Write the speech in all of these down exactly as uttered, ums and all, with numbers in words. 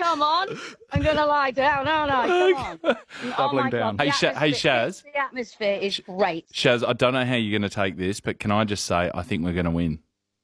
come on. I'm going to lie down, aren't I? Come on. Oh, my down. God. Hey, Sha- hey, Shaz. The atmosphere is great. Shaz, I don't know how you're going to take this, but can I just say I think we're going to win.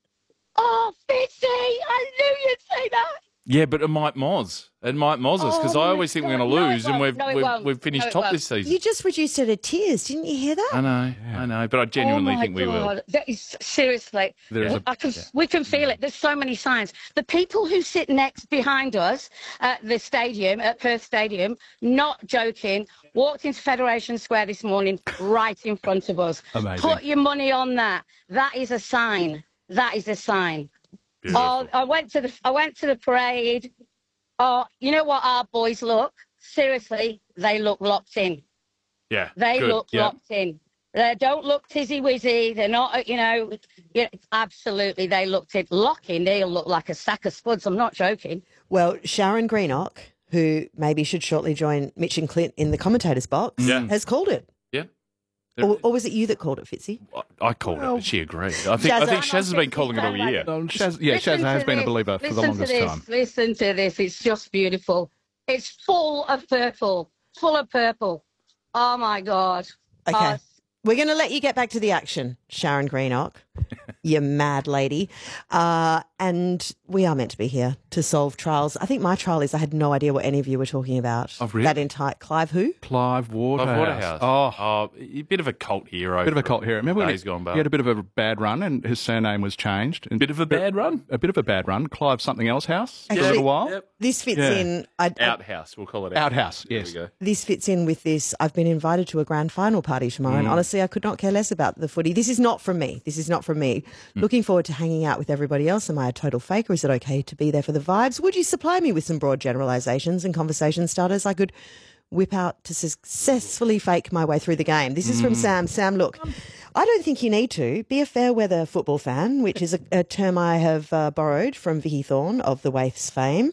Oh, Fitzy, I knew you'd say that. Yeah, but it might Moz. It might Moz us, because Oh, I my always think we're God. going to No, it lose, and won't. we've, No, it we've, won't. we've finished No, it top won't. this season. You just reduced her to tears. Didn't you hear that? I know, I know, but I genuinely oh my think we God. will. That is seriously. There is a- I can, We can feel it. There's so many signs. The people who sit next behind us at the stadium, at Perth Stadium, not joking, walked into Federation Square this morning right in front of us. Amazing. Put your money on that. That is a sign. That is a sign. Oh, I went to the I went to the parade. Oh, you know what our boys look? Seriously, they look locked in. Yeah, They good. look Yep. locked in. They don't look tizzy wizzy. They're not, you know, yeah, absolutely. They looked in. Locking, they'll look like a sack of spuds. I'm not joking. Well, Sharon Greenock, who maybe should shortly join Mitch and Clint in the commentators box, Yeah. has called it. Yeah. Or, or was it you that called it, Fitzy? I called it, but she agreed. I think, Shaz, I think I'm Shaz has been calling it all on year. No, Shaz, yeah, Listen Shaz has to been a this. believer for the Listen longest to this. time. Listen to this. It's just beautiful. It's full of purple. Full of purple. Oh, my God. Okay. Oh, We're going to let you get back to the action, Sharon Greenock, you mad lady. Uh, and we are meant to be here to solve trials. I think my trial is I had no idea what any of you were talking about. Oh, really? That entire Clive who? Clive Waterhouse. Clive Waterhouse. Oh, Oh, a bit of a cult hero. bit of a for cult hero. Remember when days he, gone by. he had a bit of a bad run and his surname was changed? And Bit of a bad run? A bit of a bad run. Clive something else house for a Actually- little while. Yep. This fits Yeah. in. I, I, Outhouse, we'll call it out. Outhouse, There yes. we go. this fits in with this. I've been invited to a grand final party tomorrow, Mm. and honestly, I could not care less about the footy. This is not from me. This is not from me. Mm. Looking forward to hanging out with everybody else. Am I a total fake, or is it okay to be there for the vibes? Would you supply me with some broad generalisations and conversation starters I could whip out to successfully fake my way through the game? This is Mm. from Sam. Sam, look, I don't think you need to be a fair weather football fan, which is a, a term I have uh, borrowed from Vicky Thorne of the Waifs fame,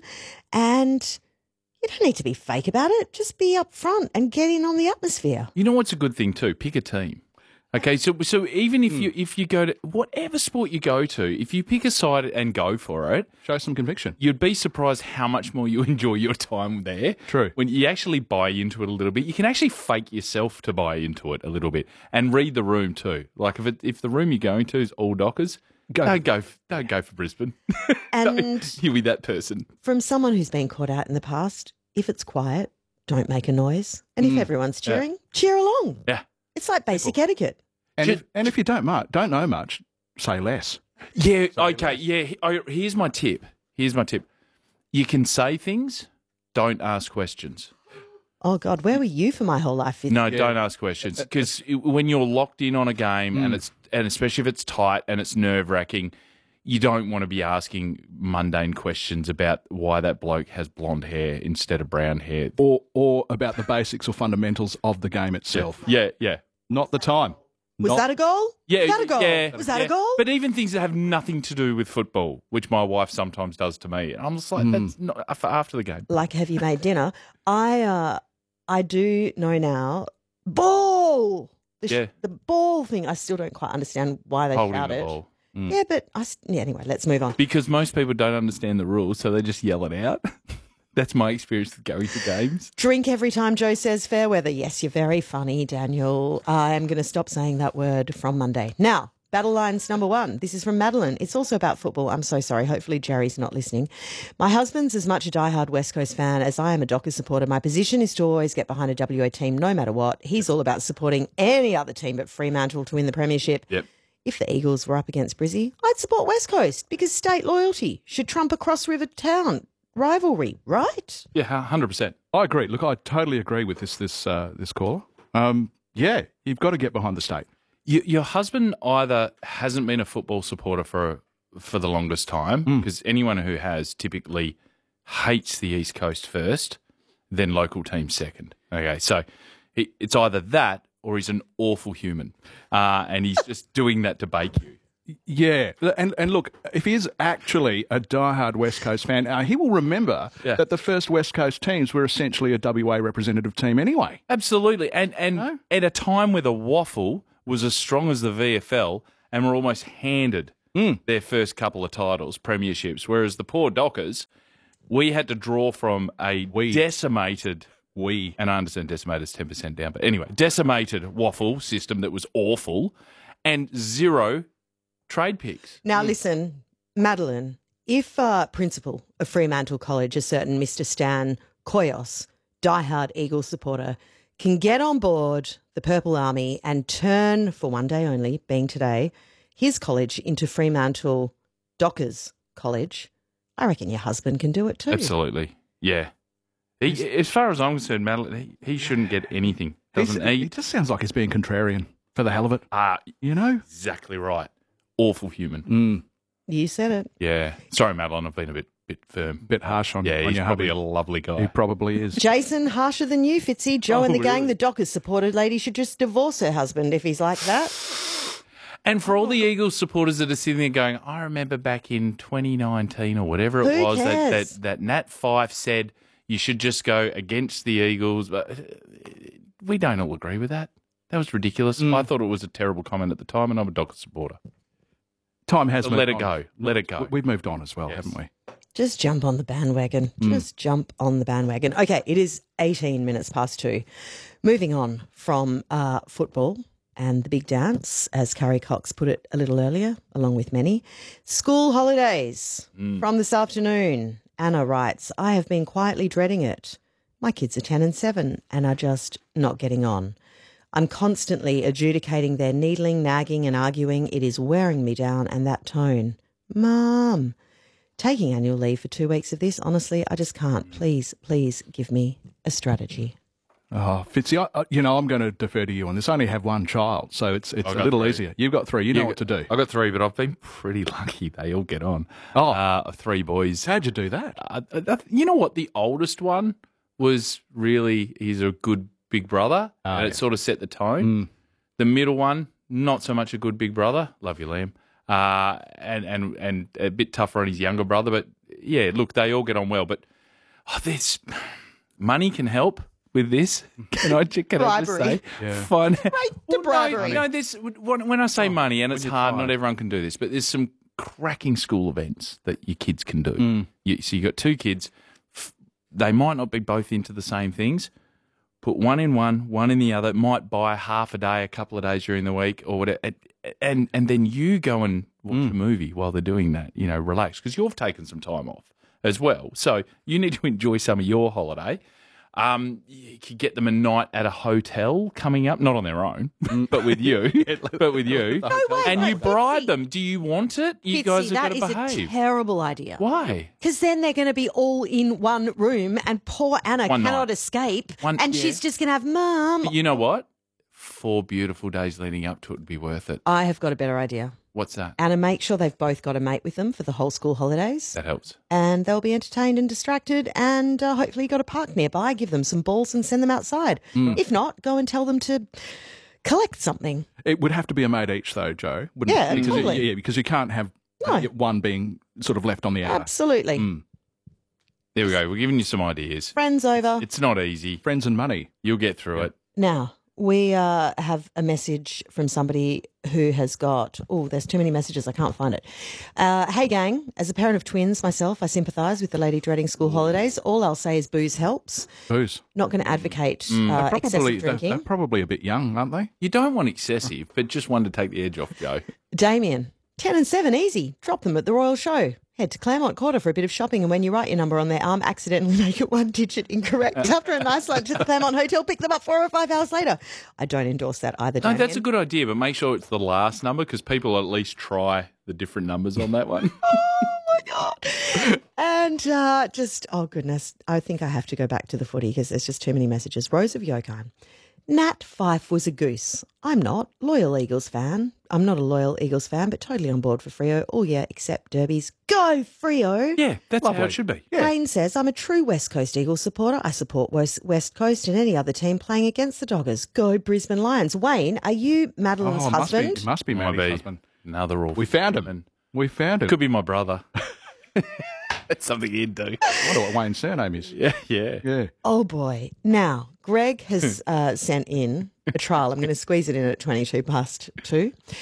and you don't need to be fake about it. Just be up front and get in on the atmosphere. You know what's a good thing too? Pick a team. Okay, so so even if you if you go to whatever sport you go to, if you pick a side and go for it, Show some conviction. you'd be surprised how much more you enjoy your time there. True. When you actually buy into it a little bit, you can actually fake yourself to buy into it a little bit and read the room too. Like if it, if the room you're going to is all Dockers, Go. don't go f- don't go for Brisbane. And You'll be that person. from someone who's been caught out in the past, if it's quiet, don't make a noise. And if everyone's cheering, cheer along. Yeah. It's like basic etiquette. And Ju- if, and if you don't mu- don't know much, say less. Yeah. Okay. Yeah. I, here's my tip. Here's my tip. You can say things. Don't ask questions. Oh, God, where were you for my whole life? No, don't ask questions because when you're locked in on a game and it's and especially if it's tight and it's nerve wracking, you don't want to be asking mundane questions about why that bloke has blonde hair instead of brown hair. Or or about the basics or fundamentals of the game itself. Yeah, yeah. Not the time. Was Not- that a goal? Yeah, Was that a goal? yeah, Was that yeah. a goal? But even things that have nothing to do with football, which my wife sometimes does to me, I'm just like, that's not for after the game. Like, have you made dinner? I uh, I do know now. Ball! The, sh- Yeah. the ball thing, I still don't quite understand why they Holding shout the it. ball. Yeah, but I, s- yeah, anyway, let's move on. Because most people don't understand the rules, so they just yell it out. That's my experience with going to games. Drink every time Joe says fair weather. Yes, you're very funny, Daniel. I am going to stop saying that word from Monday. Now, Battle Lines number one. This is from Madeline. It's also about football. I'm so sorry. Hopefully Jerry's not listening. My husband's as much a diehard West Coast fan as I am a Dockers supporter. My position is to always get behind a W A team no matter what. He's all about supporting any other team but Fremantle to win the premiership. Yep. If the Eagles were up against Brizzy, I'd support West Coast because state loyalty should trump a cross-river town rivalry, right? Yeah, one hundred percent. I agree. Look, I totally agree with this this uh, this caller. Um, yeah, you've got to get behind the state. You, your husband either hasn't been a football supporter for for the longest time, because anyone who has typically hates the East Coast first, then local team second. Okay, so he, it's either that or he's an awful human, uh, and he's just doing that to bake you. Yeah, and and look, if he is actually a diehard West Coast fan, uh, he will remember Yeah. that the first West Coast teams were essentially a W A representative team anyway. Absolutely, and and No? at a time where the Waffle was as strong as the V F L and were almost handed their first couple of titles, premierships, whereas the poor Dockers We had to draw from a We. decimated, We. and I understand decimated is ten percent down, but anyway, decimated waffle system that was awful and zero trade picks. Now, listen, Madeline, if uh, principal of Fremantle College, a certain Mister Stan Koyos, diehard Eagles supporter, can get on board the Purple Army and turn, for one day only, being today, his college into Fremantle Dockers College, I reckon your husband can do it too. Absolutely. Yeah. He, as far as I'm concerned, Madeline, he, he shouldn't get anything, doesn't He's- he? He just sounds like he's being contrarian for the hell of it. Ah, You know? exactly right. Awful human. Mm, You said it. Yeah. Sorry, Madeline, I've been a bit bit firm. bit harsh on, Yeah, on he's your probably hubby. a lovely He guy. probably is. Jason, harsher than you, Fitzy. Joe Oh, and the gang, really? the Dockers supported lady, should just divorce her husband if he's like that. And for all the Eagles supporters that are sitting there going, I remember back in twenty nineteen or whatever it Who was that, cares? that, that Nat Fife said you should just go against the Eagles. But uh, we don't all agree with that. That was ridiculous. Mm. I thought it was a terrible comment at the time, and I'm a Dockers supporter. Time has So moved let it on. go. Let it go. We've moved on as well, Yes. haven't we? Just jump on the bandwagon. Just jump on the bandwagon. Okay, it is eighteen minutes past two. Moving on from uh, football and the big dance, as Carrie Cox put it a little earlier, along with many. School holidays from this afternoon. Anna writes, I have been quietly dreading it. My kids are ten and seven and are just not getting on. I'm constantly adjudicating their needling, nagging and arguing. It is wearing me down, and that tone. Mum. Taking annual leave for two weeks of this, honestly, I just can't. Please, please give me a strategy. Oh, Fitzy, I, I- you know, I'm going to defer to you on this. I only have one child, so it's it's I've a got little three. easier. You've got three. You know what to do. I got three, but I've been pretty lucky. They all get on. Oh. Uh, three boys. How'd you do that? Uh, uh, you know what? The oldest one was really, he's a good big brother, Oh, and it yeah. sort of set the tone. The middle one, not so much a good big brother. Love you, Liam. Uh, and, and, and a bit tougher on his younger brother. But yeah, look, they all get on well. But oh, this money can help with this. Can I, can I just Bribery. say? Fun. to Well, bribery. No, no, this, when when I say money, and it's you're hard, tired. not everyone can do this, but there's some cracking school events that your kids can do. Mm. You, so you got two kids. F- They might not be both into the same things. Put one in one, one in the other. Might buy half a day, a couple of days during the week, or whatever. And and, and then you go and watch Mm. a movie while they're doing that. You know, relax because you've taken some time off as well. So you need to enjoy some of your holiday. Um, you could get them a night at a hotel coming up, not on their own, but with you, but with you, wait, and you wait, bribe Fitzy. them. Do you want it? You Fitzy, guys have got that to is behave. a terrible idea. Why? Because then they're going to be all in one room, and poor Anna One cannot night. escape, One- and yeah. she's just going to have mum. But you know what? Four beautiful days leading up to it would be worth it. I have got a better idea. What's that? Anna, make sure they've both got a mate with them for the whole school holidays. That helps. And they'll be entertained and distracted, and uh, hopefully you've got a park nearby. Give them some balls and send them outside. Mm. If not, go and tell them to collect something. It would have to be a mate each, though, Joe. Wouldn't Yeah, it? Because totally. you, yeah, because you can't have No. one being sort of left on the outer. Absolutely. Mm. There we go. We're giving you some ideas. Friends over. It's not easy. Friends and money. You'll get through it. Now, we uh, have a message from somebody who has got, oh, there's too many messages, I can't find it. Uh, hey, gang, as a parent of twins myself, I sympathise with the lady dreading school holidays. All I'll say is booze helps. Booze. Not going to advocate uh, They're probably, excessive they're, drinking. they're probably a bit young, aren't they? You don't want excessive, but just one to take the edge off, Joe. Damien, ten and seven, easy. Drop them at the Royal Show. Head to Claremont Quarter for a bit of shopping, and when you write your number on their arm, accidentally make it one digit incorrect. After a nice lunch at the Claremont Hotel, pick them up four or five hours later. I don't endorse that either, No, Damien. that's a good idea, but make sure it's the last number because people at least try the different numbers on that one. And uh, just, oh goodness, I think I have to go back to the footy because there's just too many messages. Rose of Yokai. Nat Fife was a goose. I'm not. Loyal Eagles fan. I'm not a loyal Eagles fan, but totally on board for Freo. Oh yeah, except derbies. Go Freo! Yeah, that's how Lovely. it should be. Wayne says, I'm a true West Coast Eagles supporter. I support West, West Coast and any other team playing against the Doggers. Go Brisbane Lions. Wayne, are you Madeline's Oh, must husband? be, must be Might Maddie's be husband. another awful We found him. human. We found him. Could be my brother. That's something he'd do. I wonder what Wayne's surname is. Yeah, yeah. Yeah. Oh boy. Now, Greg has uh, sent in a trial. I'm going to squeeze it in at twenty-two past two.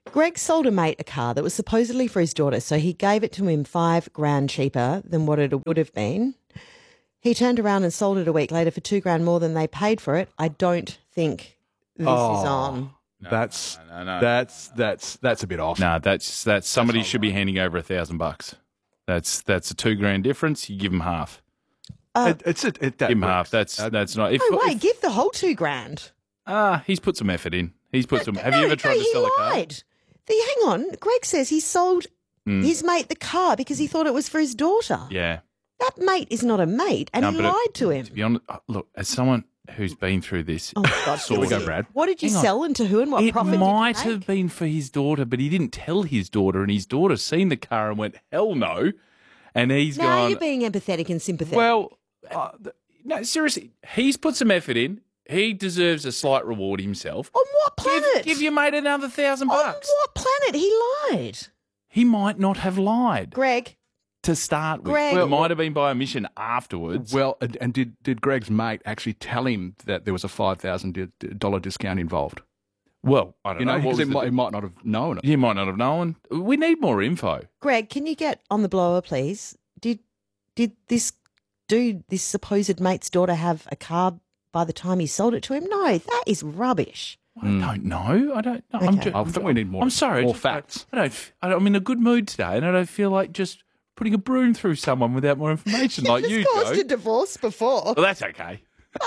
Greg sold a mate a car that was supposedly for his daughter, so he gave it to him five grand cheaper than what it would have been. He turned around and sold it a week later for two grand more than they paid for it. I don't think this Oh. is on. that's no, no, no, that's that's that's a bit off. No, that's that's somebody should be handing over a thousand bucks. That's that's a two grand difference. You give them half. It, it's it, it, that Give them works. half. That's Uh, that's not. If, No way, if- give the whole two grand. ah, he's put some effort in. He's put some. Have no, you ever tried no, to he sell a car? lied. The, hang on, Greg says he sold Mm. his mate the car because he thought it was for his daughter. Yeah. That mate is not a mate, and No, he but it- lied to him. To be honest, uh, look, as someone who's been through this, Oh, my God. Here we go, Brad. What did you Hang on. sell and to who and what it profit did might you have make? been for his daughter, but he didn't tell his daughter, and his daughter seen the car and went, "Hell no!" And he's Now gone. you're being empathetic and sympathetic. Well, uh, th- no, seriously, he's put some effort in. He deserves a slight reward himself. on what Give, planet? give your mate another thousand on bucks. what planet? He lied. He might not have lied Greg, to start with. Greg- it Well, might have been by omission afterwards. Well, and, and did did Greg's mate actually tell him that there was a five thousand dollar discount involved? Well, I don't You know, know. What because was he the- might, he might not have known it. you might not have known. We need more info. Greg, can you get on the blower, please? Did did this dude, this supposed mate's daughter, have a car by the time he sold it to him? No, that is rubbish. I don't know. I don't know. I'm Okay. just, I think we need more- I'm sorry. I more just- facts. I don't. I don't. I'm in a good mood today, and I don't feel like just putting a broom through someone without more information, like you, Just caused Joe. a divorce before. Well, that's okay.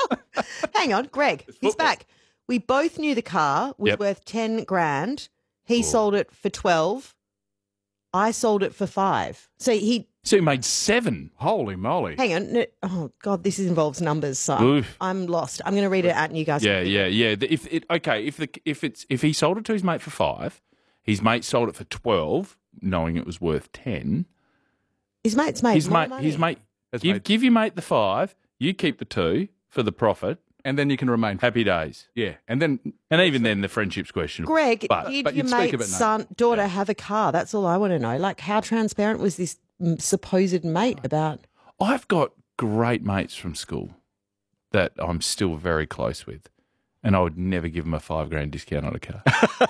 Hang on, Greg, he's football. back. We both knew the car was Yep. worth ten grand. He sold it for twelve. I sold it for five. So he, So you made seven. Holy moly! hang on. No, oh, God, this involves numbers. So I'm, Oof. I'm lost. I'm going to read it out and you guys. Yeah, yeah, yeah. The- If it okay, if the if it's if he sold it to his mate for five, his mate sold it for twelve, knowing it was worth ten. His mate's made His more mate, money. his mate, His give mate- give your mate the five. You keep the two for the profit. And then you can remain. Happy days. Yeah, and then And even then, the friendship's questionable. Greg, But- did but your you'd speak of mate's it, no. son, daughter have a car? That's all I want to know. Like, how transparent was this mm, supposed mate about? I've got great mates from school that I'm still very close with, and I would never give them a five grand discount on a car.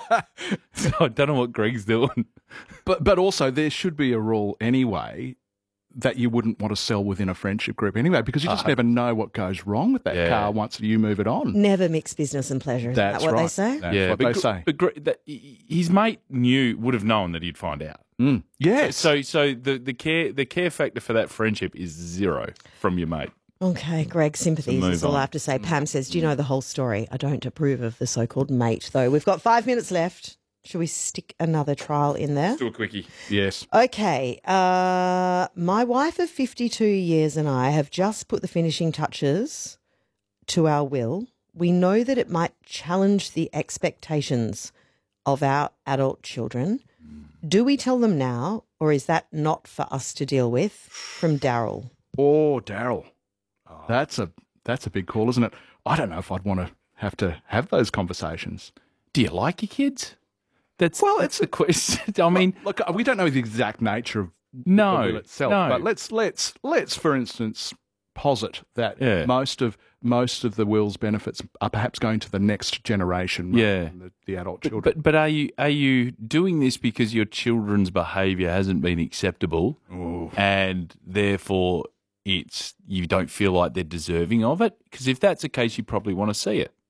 So I don't know what Greg's doing. But but also there should be a rule anyway that you wouldn't want to sell within a friendship group anyway, because you just never know what goes wrong with that Yeah. car once you move it on. Never mix business and pleasure. Is That's that what right. they say? That's yeah, what but, they Gre- say. But Gre- that, his mate knew would have known that he'd find out. Mm. Yes. So so the, the care the care factor for that friendship is zero from your mate. Okay, Greg, sympathies move is all on. I have to say. Pam says, do you know the whole story? I don't approve of the so-called mate, though. We've got five minutes left. Should we stick another trial in there? Do a quickie. yes. Okay. Uh, my wife of fifty-two years and I have just put the finishing touches to our will. We know that it might challenge the expectations of our adult children. Do we tell them now, or is that not for us to deal with? From Daryl. Oh, Daryl. That's a that's a big call, isn't it? I don't know if I'd want to have to have those conversations. Do you like your kids? That's Well, that's the question. I mean, Look, we don't know the exact nature of no, the will itself, no. but let's let's let's for instance posit that Yeah. most of most of the will's benefits are perhaps going to the next generation, rather Yeah. than the, the adult But, children. but but are you are you doing this because your children's behaviour hasn't been acceptable, and therefore it's you don't feel like they're deserving of it? Because if that's the case, you probably want to see it.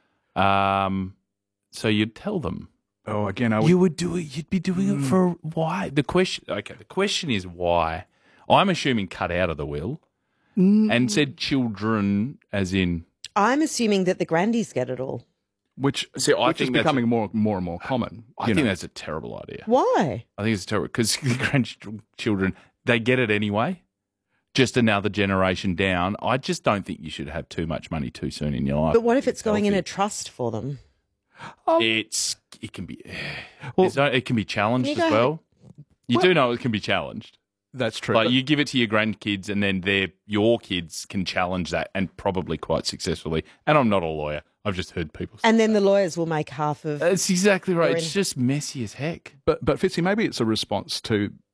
Um, so you'd tell them. oh, again, I would, You would do it. You'd be doing it for why? The question. Okay, the question is why. I'm assuming cut out of the will, and said children, as in. I'm assuming that the grandies get it all. which See, I which is think that's becoming more more and more common. I you think know. that's a terrible idea. Why? I think it's terrible because the grandchildren, they get it anyway. Just another generation down. I just don't think you should have too much money too soon in your life. But what if it's going in a Healthy. trust for them? It's it can be Well- it's not- it can be challenged Can you as go- well. You do know it can be challenged. That's true. Like But- you give it to your grandkids, and then their your kids can challenge that, and probably quite successfully. And I'm not a lawyer. I've just heard people. say And then the lawyers will make half of. That's exactly right. They're It's in- just messy as heck. But but Fitzy, maybe it's a response to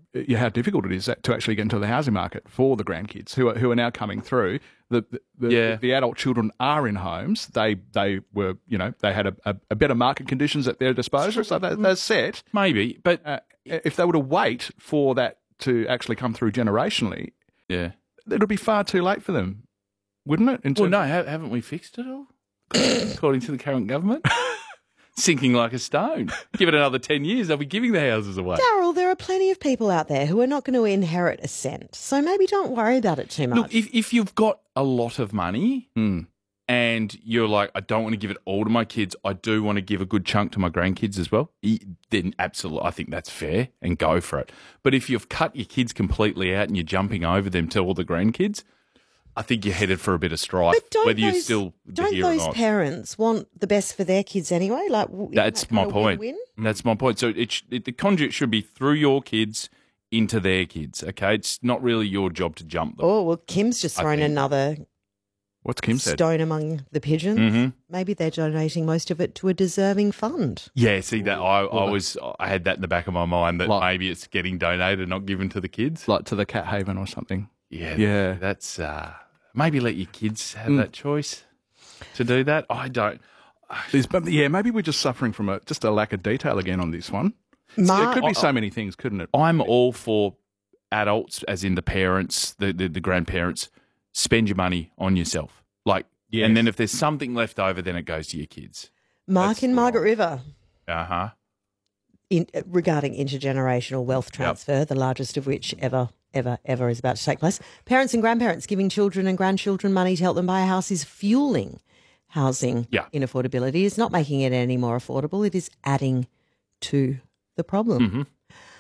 you know, how difficult it is to actually get into the housing market for the grandkids who are who are now coming through. The the, the, Yeah. the adult children are in homes. They they were you know they had a, a, a better market conditions at their disposal, so they, they're set. Maybe, but Uh, if they were to wait for that to actually come through generationally, yeah. it would be far too late for them, wouldn't it? In Well, terms- no, ha- haven't we fixed it all? According to the current government, sinking like a stone. Give it another ten years, they'll be giving the houses away. Daryl, there are plenty of people out there who are not going to inherit a cent, so maybe don't worry about it too much. Look, if if you've got a lot of money Hmm. and you're like, I don't want to give it all to my kids, I do want to give a good chunk to my grandkids as well, y- then absolutely, I think that's fair and go for it. But if you've cut your kids completely out and you're jumping over them to all the grandkids, I think you're headed for a bit of strife, But don't whether those, you're still don't here or those not. parents want the best for their kids anyway? Like w- isn't That's that my kind of point. win-win? That's my point. So it, sh- it the conduit should be through your kids into their kids. Okay, it's not really your job to jump them. Oh well, Kim's just I thrown think- another What's Kim said? stone among the pigeons. Mhm. Maybe they're donating most of it to a deserving fund. Yeah, see that I, I was I had that in the back of my mind that Like- maybe it's getting donated, not given to the kids. Like to the Cat Haven or something. Yeah, Yeah. That's uh, maybe let your kids have Mm. that choice to do that. I don't. There's- but yeah, maybe we're just suffering from a just a lack of detail again on this one. So Mark, it could be so many things, couldn't it? I'm all for adults, as in the parents, the the, the grandparents. Spend your money on yourself, like, Yes. and then if there's something left over, then it goes to your kids. Mark that's in the Margaret wrong- River. Uh huh. In, uh, regarding intergenerational wealth transfer, the largest of which ever, ever, ever is about to take place. Parents and grandparents giving children and grandchildren money to help them buy a house is fueling housing Yeah. inaffordability. It's not making it any more affordable. It is adding to the problem. Mhm.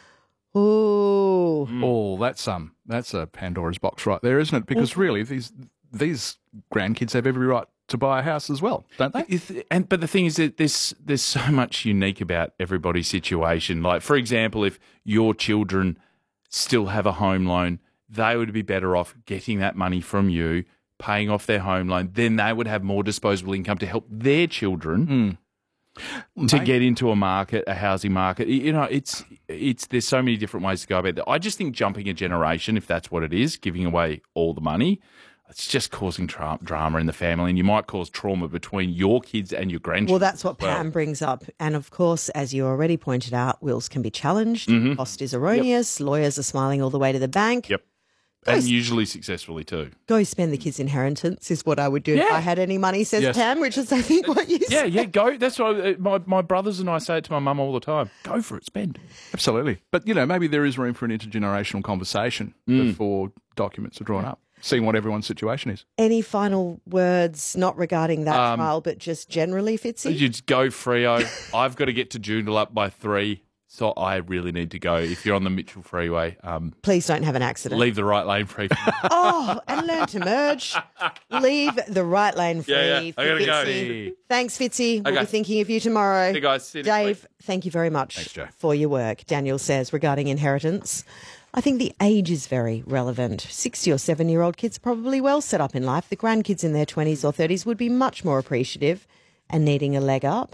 Oh, Oh, that's um, that's a Pandora's box right there, isn't it? Because really, these these grandkids have every right to buy a house as well, don't they? If- and but the thing is that there's there's so much unique about everybody's situation. Like, for example, if your children still have a home loan, they would be better off getting that money from you, paying off their home loan. Then they would have more disposable income to help their children to Mate. get into a market, a housing market. You know, it's it's there's so many different ways to go about that. I just think jumping a generation, if that's what it is, giving away all the money, it's just causing tra- drama in the family, and you might cause trauma between your kids and your grandchildren. well, that's what as well. Pam brings up. And of course, as you already pointed out, wills can be challenged. Mhm. Cost is erroneous. Lawyers are smiling all the way to the bank. Yep. And usually successfully too. Go spend the kids' inheritance is what I would do if Yeah. I had any money, says Yes. Pam, which is, I think, what you Yeah, said. yeah, go. That's what I, my, my brothers and I say it to my mum all the time. Go for it, spend. Absolutely. But you know, maybe there is room for an intergenerational conversation before documents are drawn up, seeing what everyone's situation is. Any final words, not regarding that Um, trial, but just generally, Fitzy? You just go Freo. I've got to get to Joondalup by three, so I really need to go. If you're on the Mitchell Freeway, um, Please don't have an accident. leave the right lane free. Oh, and learn to merge. Leave the right lane free. Yeah, yeah. for I gotta go. Fitzy. Thanks, Fitzy. We'll Okay. be thinking of you tomorrow. Hey, guys. See you next Dave, week. thank you very much Thanks, Joe. for your work. Daniel says regarding inheritance, I think the age is very relevant. sixty or seven year old kids are probably well set up in life. The grandkids in their twenties or thirties would be much more appreciative and needing a leg up.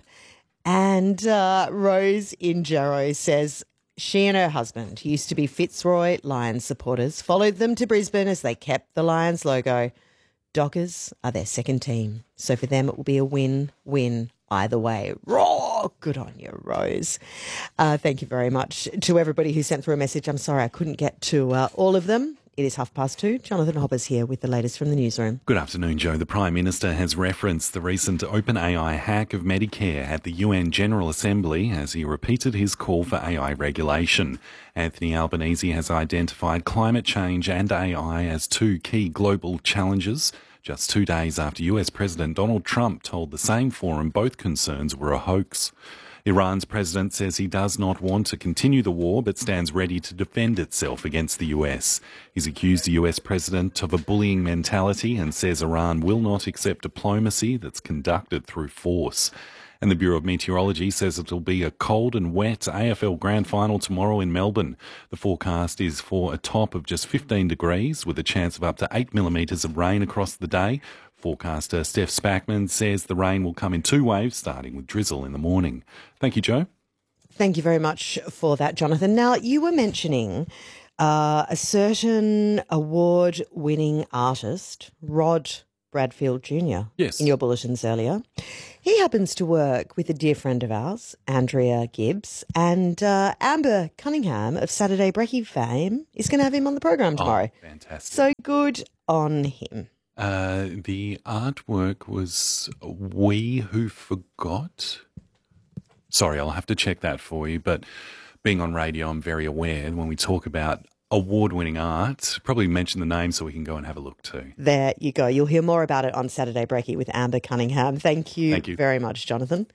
And uh, Rose in Jarrow says she and her husband used to be Fitzroy Lions supporters, followed them to Brisbane as they kept the Lions logo. Dockers are their second team. So for them, it will be a win-win either way. Raw! Good on you, Rose. Uh, thank you very much to everybody who sent through a message. I'm sorry I couldn't get to uh, all of them. It is half past two. Jonathan Hoppers here with the latest from the newsroom. Good afternoon, Joe. The Prime Minister has referenced the recent OpenAI hack of Medicare at the U N General Assembly as he repeated his call for A I regulation. Anthony Albanese has identified climate change and A I as two key global challenges, just two days after U S President Donald Trump told the same forum both concerns were a hoax. Iran's president says he does not want to continue the war but stands ready to defend itself against the U S. He's accused the U S president of a bullying mentality and says Iran will not accept diplomacy that's conducted through force. And the Bureau of Meteorology says it'll be a cold and wet A F L Grand Final tomorrow in Melbourne. The forecast is for a top of just fifteen degrees with a chance of up to eight millimetres of rain across the day. Forecaster Steph Spackman says the rain will come in two waves, starting with drizzle in the morning. Thank you, Joe. Thank you very much for that, Jonathan. Now, you were mentioning uh, a certain award-winning artist, Rod Bradfield Junior Yes. in your bulletins earlier. He happens to work with a dear friend of ours, Andrea Gibbs, and uh, Amber Cunningham of Saturday Brekkie fame is going to have him on the program tomorrow. Oh, fantastic. So good on him. Uh, the artwork was We Who Forgot. Sorry, I'll have to check that for you. But being on radio, I'm very aware when we talk about award-winning art, probably mention the name so we can go and have a look too. There you go. You'll hear more about it on Saturday Brekkie with Amber Cunningham. Thank you, Thank you. very much, Jonathan.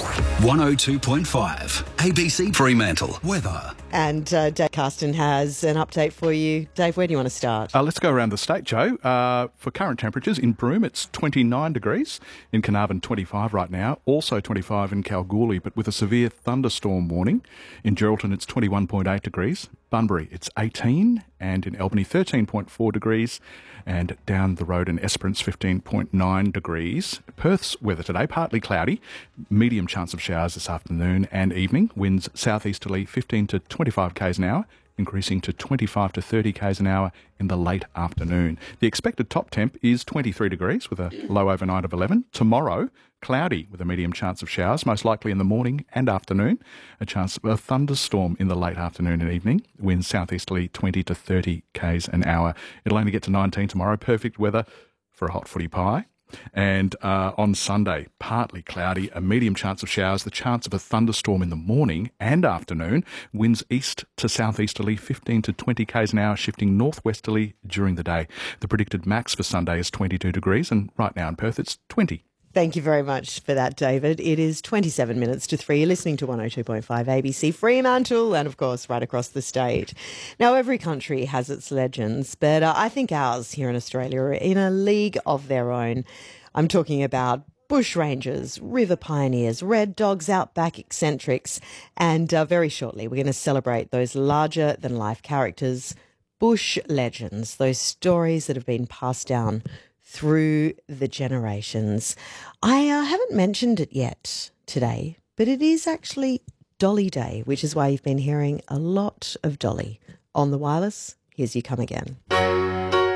one oh two point five A B C Fremantle. Weather. And uh, Dave Carsten has an update for you. Dave, where do you want to start? Uh, let's go around the state, Joe. Uh, for current temperatures, in Broome it's twenty-nine degrees, in Carnarvon twenty-five right now, also twenty-five in Kalgoorlie, but with a severe thunderstorm warning. In Geraldton it's twenty-one point eight degrees, Bunbury it's eighteen, and in Albany thirteen point four degrees, and down the road in Esperance fifteen point nine degrees. Perth's weather today, partly cloudy, medium chance of showers this afternoon and evening, winds southeasterly fifteen to twenty-five k's an hour, increasing to twenty-five to thirty k's an hour in the late afternoon. The expected top temp is twenty-three degrees with a low overnight of eleven. Tomorrow, cloudy with a medium chance of showers, most likely in the morning and afternoon. A chance of a thunderstorm in the late afternoon and evening. Winds southeasterly twenty to thirty k's an hour. It'll only get to nineteen tomorrow. Perfect weather for a hot footy pie. And uh, on Sunday, partly cloudy, a medium chance of showers, the chance of a thunderstorm in the morning and afternoon. Winds east to southeasterly fifteen to twenty k's an hour, shifting northwesterly during the day. The predicted max for Sunday is twenty-two degrees, and right now in Perth it's twenty. Thank you very much for that, David. It is twenty-seven minutes to three. You're listening to one oh two point five A B C Fremantle and, of course, right across the state. Now, every country has its legends, but uh, I think ours here in Australia are in a league of their own. I'm talking about bushrangers, river pioneers, red dogs, outback eccentrics, and uh, very shortly we're going to celebrate those larger-than-life characters, bush legends, those stories that have been passed down through the generations. I uh, haven't mentioned it yet today, but it is actually Dolly Day, which is why you've been hearing a lot of Dolly on the wireless. Here's You Come Again.